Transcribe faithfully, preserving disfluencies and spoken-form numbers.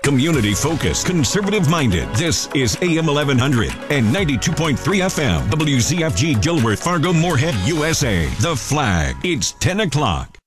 Community-focused, conservative-minded. This is A M eleven hundred and ninety-two point three F M. W Z F G Gilworth, Fargo, Moorhead, U S A. The Flag. It's ten o'clock.